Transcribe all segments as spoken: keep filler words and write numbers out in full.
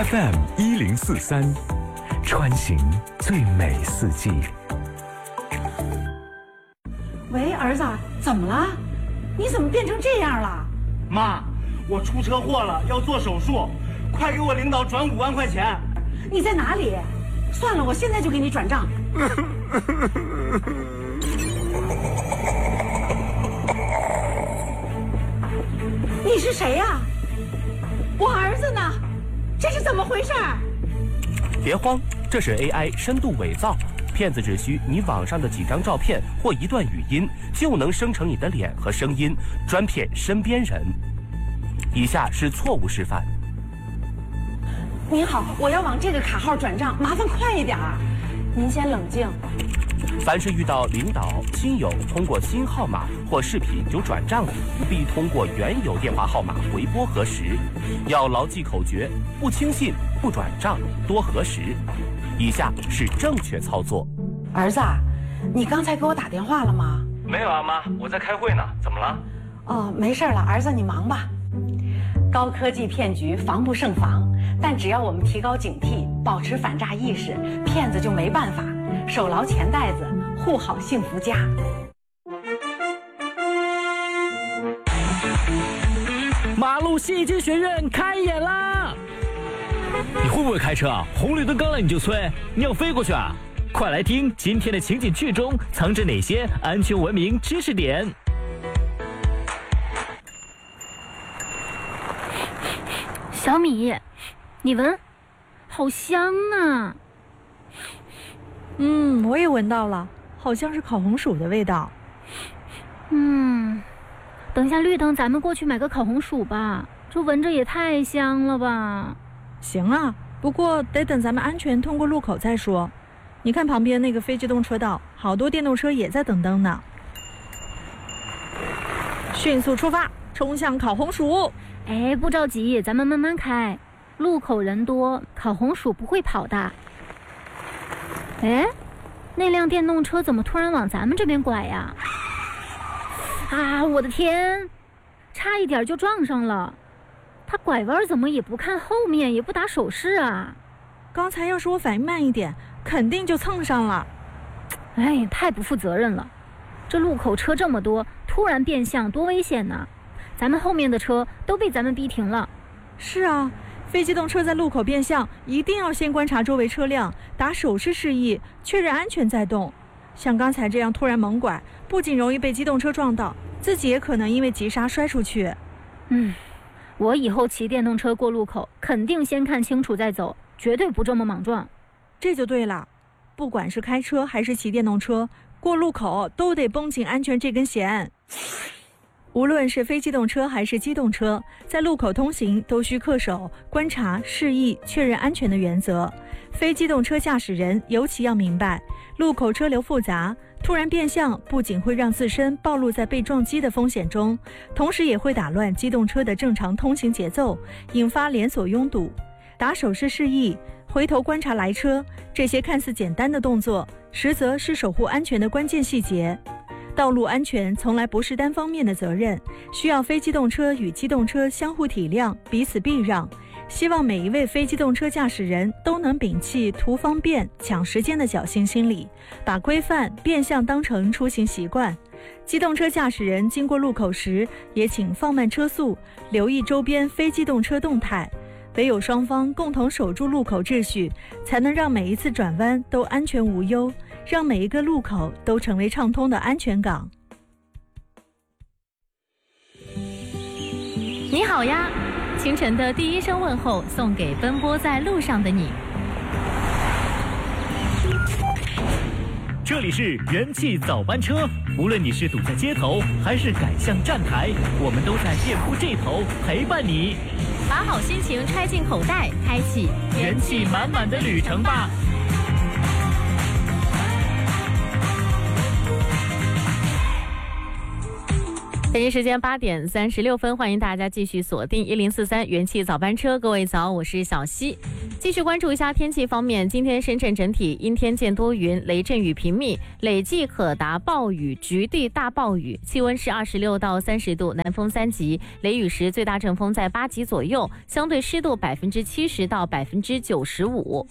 F M 一零四三，穿行最美四季。 喂，儿子，怎么了？你怎么变成这样了？ 妈，我出车祸了，要做手术，快给我领导转五万块钱。 你在哪里？算了，我现在就给你转账。你是谁呀？我儿子呢？这是怎么回事？ 别慌，这是 A I 深度伪造，骗子只需你网上的几张照片或一段语音，就能生成你的脸和声音，专骗身边人。以下是错误示范。 您好，我要往这个卡号转账，麻烦快一点儿。您先冷静。 凡是遇到领导、亲友通过新号码或视频有转账的，必通过原有电话号码回拨核实。要牢记口诀：不轻信、不转账、多核实。以下是正确操作。 儿子，你刚才给我打电话了吗？ 没有啊，妈，我在开会呢。怎么了？ 哦，没事了，儿子，你忙吧。高科技骗局防不胜防，但只要我们提高警惕，保持反诈意识，骗子就没办法。手牢钱袋子，护好幸福家。 马路戏剧学院开演啦！你会不会开车啊？红绿灯刚来你就催，你要飞过去啊？快来听今天的情景剧中藏着哪些安全文明知识点。 小米，你闻，好香啊！ 嗯，我也闻到了，好像是烤红薯的味道。 嗯，等一下绿灯咱们过去买个烤红薯吧，这闻着也太香了吧。 行啊，不过得等咱们安全通过路口再说。你看旁边那个非机动车道，好多电动车也在等灯呢。迅速出发，冲向烤红薯。 哎，不着急，咱们慢慢开，路口人多，烤红薯不会跑的。哎，那辆电动车怎么突然往咱们这边拐呀？啊，我的天，差一点就撞上了。他拐弯怎么也不看后面，也不打手势啊？ 刚才要是我反应慢一点，肯定就蹭上了。 哎，太不负责任了。这路口车这么多，突然变向多危险呢！咱们后面的车都被咱们逼停了。 是啊，非机动车在路口变向一定要先观察周围车辆，打手势示意，确认安全再动。像刚才这样突然猛拐，不仅容易被机动车撞到，自己也可能因为急刹摔出去。 嗯，我以后骑电动车过路口肯定先看清楚再走，绝对不这么莽撞。 这就对了，不管是开车还是骑电动车，过路口都得绷紧安全这根弦。无论是非机动车还是机动车，在路口通行都需恪守观察、示意、确认安全的原则。非机动车驾驶人尤其要明白，路口车流复杂，突然变向不仅会让自身暴露在被撞击的风险中，同时也会打乱机动车的正常通行节奏，引发连锁拥堵。打手势示意、回头观察来车，这些看似简单的动作，实则是守护安全的关键细节。道路安全从来不是单方面的责任，需要非机动车与机动车相互体谅，彼此避让。希望每一位非机动车驾驶人都能摒弃图方便、抢时间的侥幸心理，把规范变相当成出行习惯。机动车驾驶人经过路口时，也请放慢车速，留意周边非机动车动态。唯有双方共同守住路口秩序，才能让每一次转弯都安全无忧，让每一个路口都成为畅通的安全港。 你好呀，清晨的第一声问候送给奔波在路上的你。 这里是元气早班车，无论你是堵在街头还是赶向站台，我们都在店铺这头陪伴你。 把好心情揣进口袋，开启元气满满的旅程吧。 北京时间八点三十六分，欢迎大家继续锁定一零四三元气早班车。各位早，我是小溪。 继续关注一下天气方面，今天深圳整体阴天见多云，雷阵雨频密，累计可达暴雨、局地大暴雨，气温是二十六到三十度，南风三级，雷雨时最大阵风在八级左右，相对湿度百分之七十到百分之九十五。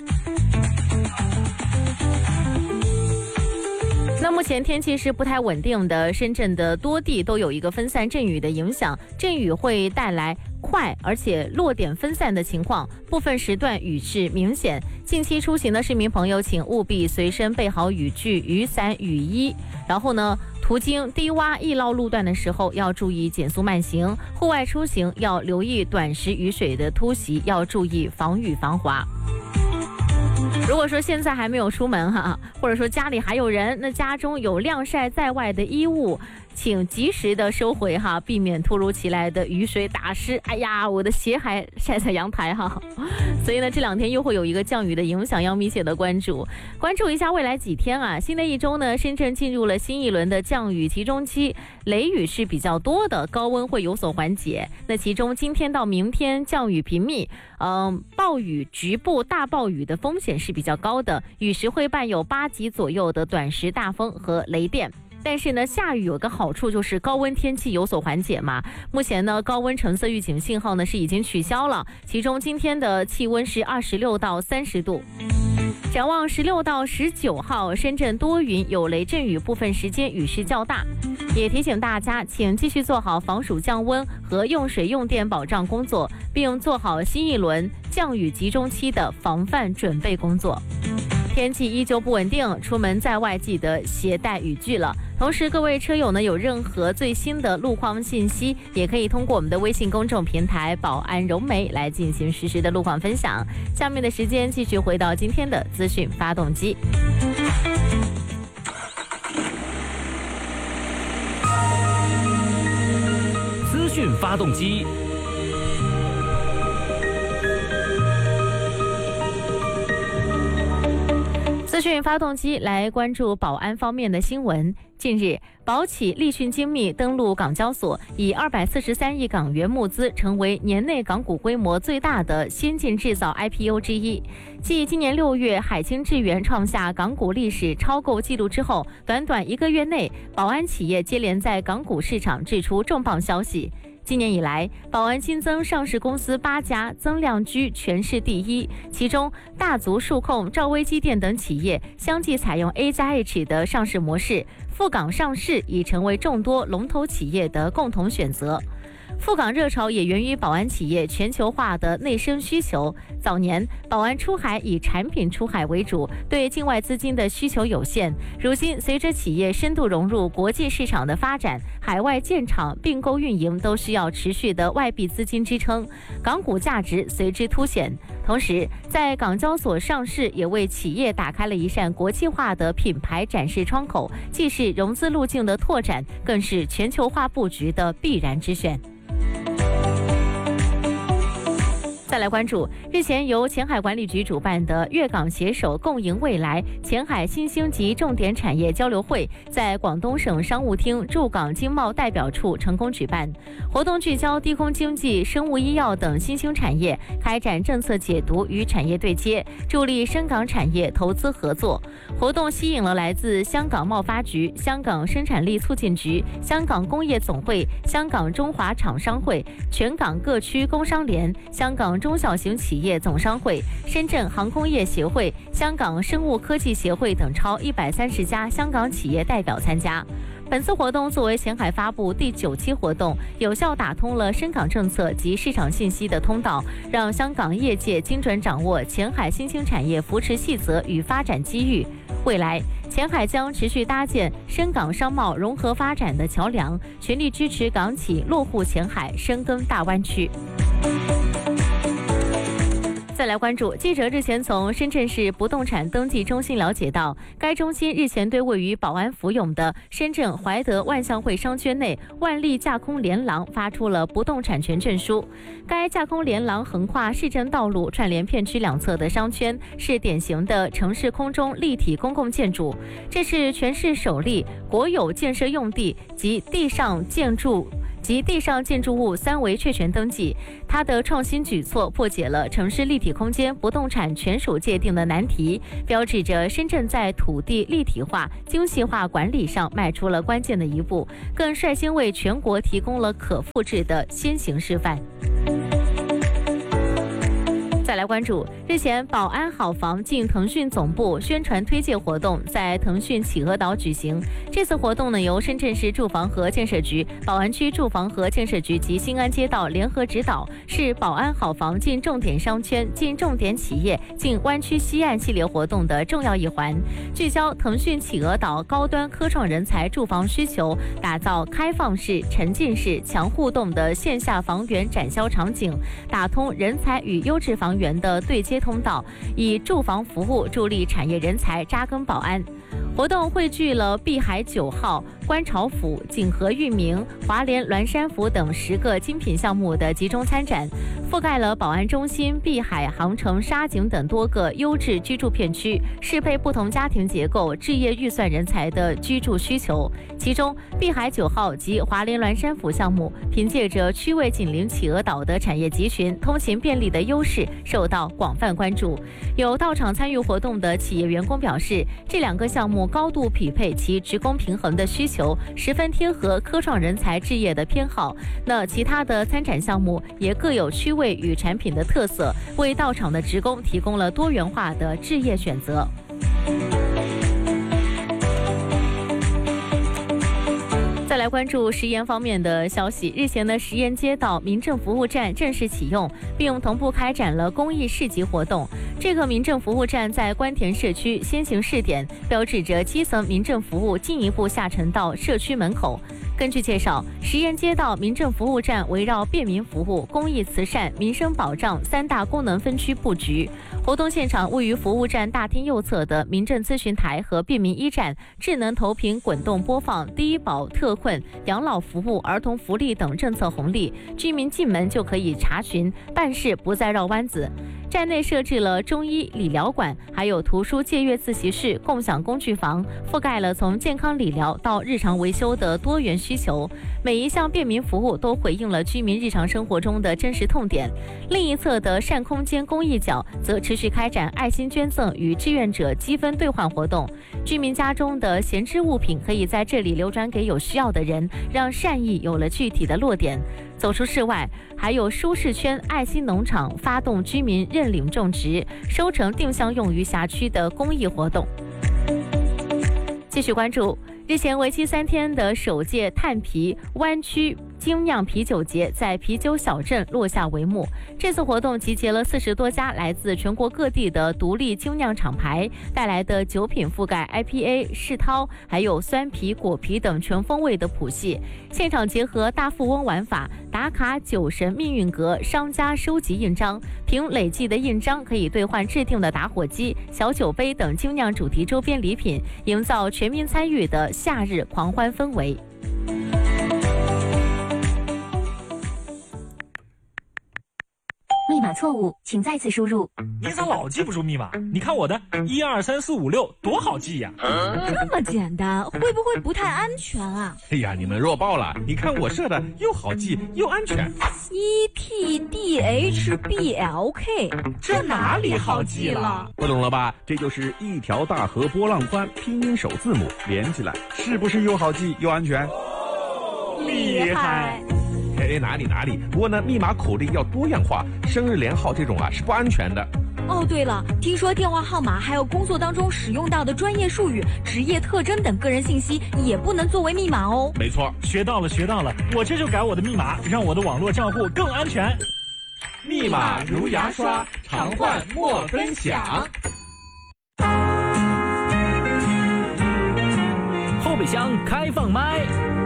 那目前天气是不太稳定的，深圳的多地都有一个分散阵雨的影响，阵雨会带来快而且落点分散的情况，部分时段雨势明显。近期出行的市民朋友，请务必随身备好雨具、雨伞、雨衣。然后呢，途经低洼易涝路段的时候，要注意减速慢行；户外出行要留意短时雨水的突袭，要注意防雨防滑。如果说现在还没有出门哈，或者说家里还有人，那家中有晾晒在外的衣物，请及时的收回哈，避免突如其来的雨水打湿。哎呀，我的鞋还晒在阳台哈，所以呢，这两天又会有一个降雨的影响，要密切的关注。关注一下未来几天啊，新的一周呢，深圳进入了新一轮的降雨集中期，雷雨是比较多的，高温会有所缓解。那其中今天到明天降雨频密，嗯、呃，暴雨、局部大暴雨的风险是比较高的，雨时会伴有八级左右的短时大风和雷电。但是呢，下雨有个好处就是高温天气有所缓解嘛。目前呢，高温橙色预警信号呢是已经取消了，其中今天的气温是二十六到三十度。展望十六到十九号，深圳多云有雷阵雨，部分时间雨势较大。也提醒大家，请继续做好防暑降温和用水用电保障工作，并做好新一轮降雨集中期的防范准备工作。天气依旧不稳定，出门在外记得携带雨具了。同时，各位车友呢，有任何最新的路况信息，也可以通过我们的微信公众平台“宝安融媒”来进行实时的路况分享。下面的时间继续回到今天的资讯发动机。 资讯发动机。 资讯发动机来关注宝安方面的新闻。近日，宝企立讯精密登陆港交所，以二百四十三亿港元募资，成为年内港股规模最大的先进制造 I P O 之一。继今年六月海清智源创下港股历史超购纪录之后，短短一个月内，宝安企业接连在港股市场掷出重磅消息。今年以来，宝安新增上市公司八家，增量居全市第一。其中，大足数控、兆威机电等企业相继采用 A 加 H 的上市模式，赴港上市已成为众多龙头企业的共同选择。赴港热潮也源于宝安企业全球化的内生需求。早年，宝安出海以产品出海为主，对境外资金的需求有限。如今，随着企业深度融入国际市场的发展，海外建厂、并购运营都需要持续的外币资金支撑，港股价值随之凸显。同时，在港交所上市也为企业打开了一扇国际化的品牌展示窗口，既是融资路径的拓展，更是全球化布局的必然之选。再来关注日前由前海管理局主办的粤港携手共赢未来前海新兴及重点产业交流会，在广东省商务厅驻港经贸代表处成功举办。活动聚焦低空经济、生物医药等新兴产业，开展政策解读与产业对接，助力深港产业投资合作。活动吸引了来自香港贸发局、香港生产力促进局、香港工业总会、香港中华厂商会、全港各区工商联、香港中小型企业总商会、深圳航空业协会、香港生物科技协会等超一百三十家香港企业代表参加。本次活动作为前海发布第九期活动，有效打通了深港政策及市场信息的通道，让香港业界精准掌握前海新兴产业扶持细则与发展机遇。未来，前海将持续搭建深港商贸融合发展的桥梁，全力支持港企落户前海，深耕大湾区。再来关注，记者日前从深圳市不动产登记中心了解到，该中心日前对位于宝安福永的深圳怀德万象汇商圈内万利架空连廊发出了不动产权证书。该架空连廊横跨市政道路，串联片区两侧的商圈，是典型的城市空中立体公共建筑。这是全市首例国有建设用地及地上建筑及地上建筑物三维确权登记。它的创新举措破解了城市立体空间不动产权属界定的难题，标志着深圳在土地立体化、精细化管理上迈出了关键的一步，更率先为全国提供了可复制的先行示范。再来关注，日前宝安好房进腾讯总部宣传推介活动在腾讯企鹅岛举行。这次活动呢，由深圳市住房和建设局、宝安区住房和建设局及新安街道联合指导，是宝安好房进重点商圈、进重点企业、进湾区西岸系列活动的重要一环，聚焦腾讯企鹅岛高端科创人才住房需求，打造开放式、沉浸式、强互动的线下房源展销场景，打通人才与优质房源的对接通道，以住房服务助力产业人才扎根宝安。活动汇聚了碧海九号、观潮府、锦和裕民、华联鸾山府等十个精品项目的集中参展，覆盖了宝安中心、碧海、航城、沙景等多个优质居住片区，适配不同家庭结构、置业预算人才的居住需求。其中，碧海九号及华联鸾山府项目凭借着区位紧邻企鹅岛的产业集群、通行便利的优势，受到广泛关注。有到场参与活动的企业员工表示，这两个项目高度匹配其职工平衡的需求，十分贴合科创人才置业的偏好。那其他的参展项目也各有区位与产品的特色，为到场的职工提供了多元化的置业选择。再来关注食盐方面的消息，日前的食盐街道民政服务站正式启用，并同步开展了公益市集活动。这个民政服务站在官田社区先行试点，标志着基层民政服务进一步下沉到社区门口。根据介绍，食盐街道民政服务站围绕便民服务、公益慈善、民生保障三大功能分区布局。活动现场位于服务站大厅右侧的民政咨询台和便民一站，智能投屏滚动播放低保、特困、养老服务、儿童福利等政策红利，居民进门就可以查询，办事不再绕弯子。站内设置了中医理疗馆，还有图书借阅自习室、共享工具房，覆盖了从健康理疗到日常维修的多元需求。每一项便民服务都回应了居民日常生活中的真实痛点。另一侧的善空间公益角则持续开展爱心捐赠与志愿者积分兑换活动，居民家中的闲置物品可以在这里流转给有需要的人，让善意有了具体的落点。走出室外，还有舒适圈爱心农场发动居民认领种植，收成定向用于辖区的公益活动。继续关注，日前为期三天的首届炭啤湾区精酿啤酒节在啤酒小镇落下帷幕。这次活动集结了四十多家来自全国各地的独立精酿厂牌，带来的酒品覆盖 I P A、世涛，还有酸啤、果啤等全风味的谱系。现场结合大富翁玩法，打卡酒神命运格商家收集印章，凭累计的印章可以兑换制定的打火机、小酒杯等精酿主题周边礼品，营造全民参与的夏日狂欢氛围。 密码错误，请再次输入。 你咋老记不住密码？你看我的一二三四五六多好记呀！ 这么简单，会不会不太安全啊？ 哎呀，你们弱爆了！你看我设的又好记又安全。 E P D H B L K， 这哪里好记了？ 不懂了吧？这就是一条大河波浪宽，拼音首字母连起来，是不是又好记又安全？ 厉害！ 哎，哪里哪里，不过呢，密码口令要多样化，生日连号这种啊是不安全的。 哦，对了，听说电话号码还有工作当中使用到的专业术语、职业特征等个人信息也不能作为密码哦。 没错， 学到了学到了，我这就改我的密码，让我的网络账户更安全。 密码如牙刷，常换莫分享。 后备箱开放麦。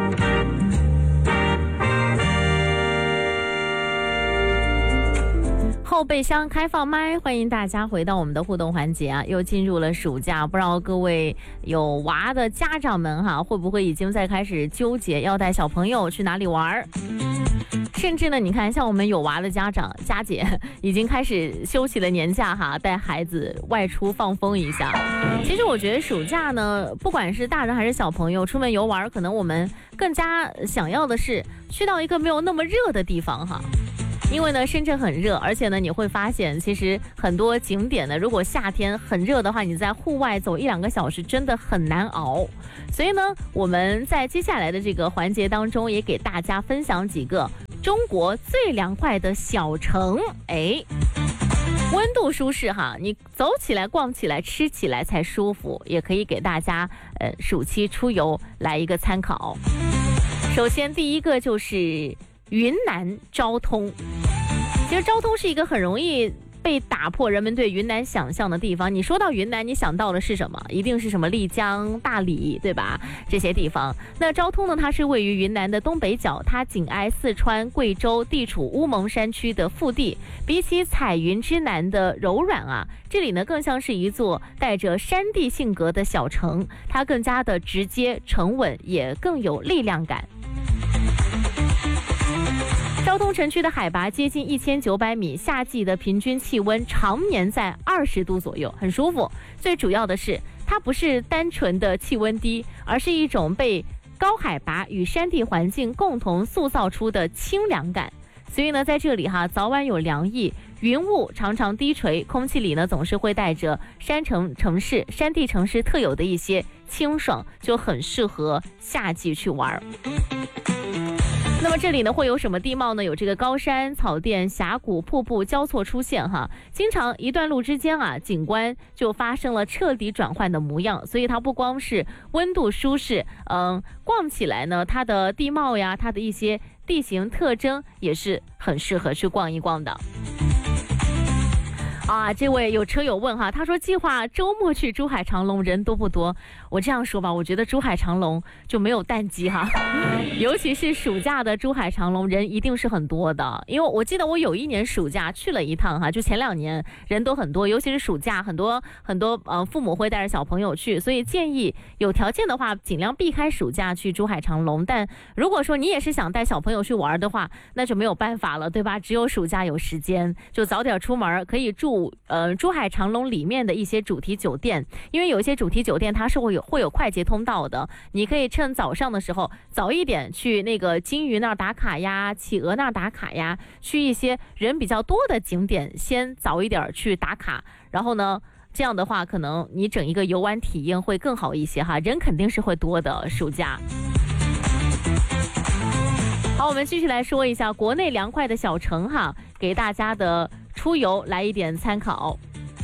后备箱开放麦，欢迎大家回到我们的互动环节啊！又进入了暑假，不知道各位有娃的家长们哈，会不会已经在开始纠结要带小朋友去哪里玩？是甚至呢，你看像我们有娃的家长家姐已经开始休息了年假哈，带孩子外出放风一下。其实我觉得暑假呢，不管是大人还是小朋友出门游玩，可能我们更加想要的是去到一个没有那么热的地方哈。因为呢，深圳很热，而且呢，你会发现其实很多景点呢，如果夏天很热的话，你在户外走一两个小时真的很难熬。所以呢，我们在接下来的这个环节当中，也给大家分享几个中国最凉快的小城。哎，温度舒适哈，你走起来、逛起来、吃起来才舒服，也可以给大家呃暑期出游来一个参考。首先，第一个就是云南昭通。其实昭通是一个很容易被打破人们对云南想象的地方。你说到云南，你想到的是什么？一定是什么丽江、大理，对吧？这些地方。那昭通呢，它是位于云南的东北角，它紧挨四川、贵州，地处乌蒙山区的腹地。比起彩云之南的柔软啊，这里呢更像是一座带着山地性格的小城，它更加的直接、沉稳，也更有力量感。昭通城区的海拔接近一千九百米，夏季的平均气温常年在二十度左右，很舒服。最主要的是，它不是单纯的气温低，而是一种被高海拔与山地环境共同塑造出的清凉感。所以呢，在这里哈，早晚有凉意，云雾常常低垂，空气里呢总是会带着山城城市、山地城市特有的一些清爽，就很适合夏季去玩。那么这里呢会有什么地貌呢？有这个高山、草甸、峡谷、瀑布交错出现哈，经常一段路之间啊，景观就发生了彻底转换的模样。所以它不光是温度舒适，嗯，逛起来呢，它的地貌呀，它的一些地形特征也是很适合去逛一逛的。啊，这位有车友问哈，他说计划周末去珠海长隆，人多不多？我这样说吧，我觉得珠海长隆就没有淡季哈，尤其是暑假的珠海长隆人一定是很多的，因为我记得我有一年暑假去了一趟哈，就前两年人都很多，尤其是暑假，很多很多呃父母会带着小朋友去，所以建议有条件的话尽量避开暑假去珠海长隆。但如果说你也是想带小朋友去玩的话，那就没有办法了，对吧？只有暑假有时间，就早点出门，可以住呃珠海长隆里面的一些主题酒店，因为有一些主题酒店它是会有会有快捷通道的，你可以趁早上的时候早一点去那个金鱼那儿打卡呀，企鹅那儿打卡呀，去一些人比较多的景点先早一点去打卡，然后呢这样的话可能你整一个游玩体验会更好一些哈，人肯定是会多的暑假。好，我们继续来说一下国内凉快的小城哈，给大家的出游来一点参考。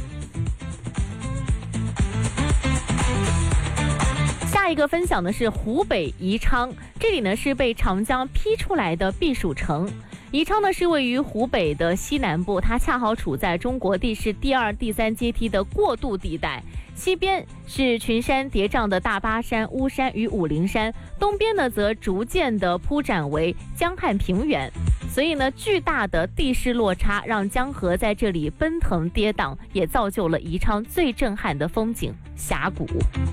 下一个分享的是湖北宜昌，这里呢是被长江劈出来的避暑城。宜昌呢是位于湖北的西南部，它恰好处在中国地势第二、第三阶梯的过渡地带。西边是群山叠嶂的大巴山、巫山与武陵山，东边呢则逐渐的铺展为江汉平原。所以呢，巨大的地势落差让江河在这里奔腾跌宕，也造就了宜昌最震撼的风景——峡谷。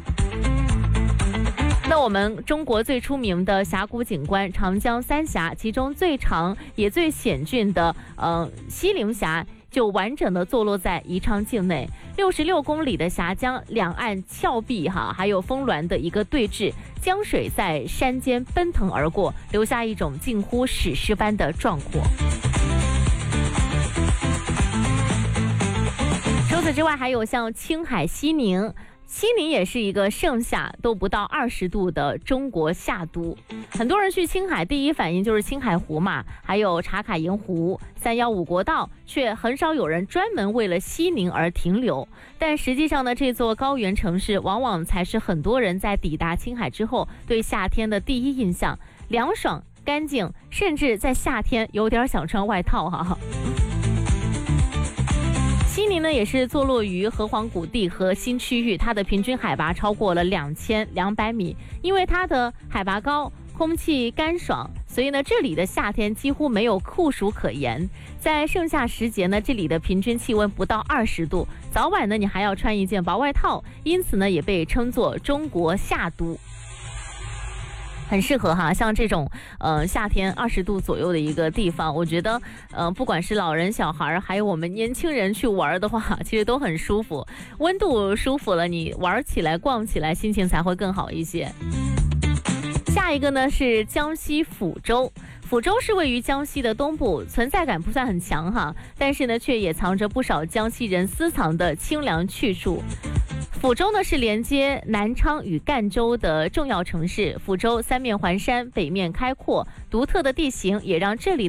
那我们中国最出名的峡谷景观长江三峡，其中最长也最险峻的呃西陵峡就完整的坐落在宜昌境内，六十六公里的峡江，两岸峭壁哈，还有峰峦的一个对峙，江水在山间奔腾而过，留下一种近乎史诗般的壮阔。除此之外，还有像青海西宁。西宁也是一个盛夏都不到二十度的中国夏都，很多人去青海第一反应就是青海湖嘛，还有茶卡营湖、三幺五国道，却很少有人专门为了西宁而停留。但实际上呢，这座高原城市往往才是很多人在抵达青海之后对夏天的第一印象，凉爽、干净，甚至在夏天有点想穿外套哈。西宁呢也是坐落于河湟谷地和新区域，它的平均海拔超过了两千两百米。因为它的海拔高，空气干爽，所以呢这里的夏天几乎没有酷暑可言。在盛夏时节呢，这里的平均气温不到二十度，早晚呢你还要穿一件薄外套，因此呢也被称作中国夏都。 很适合哈，像这种呃夏天二十度左右的一个地方，我觉得呃不管是老人、小孩，还有我们年轻人去玩的话，其实都很舒服。温度舒服了，你玩起来、逛起来，心情才会更好一些。下一个呢是江西抚州。抚州是位于江西的东部，存在感不算很强哈，但是呢，却也藏着不少江西人私藏的清凉去处。抚州呢是连接南昌与赣州的重要城市，抚州三面环山，北面开阔，独特的地形也让这里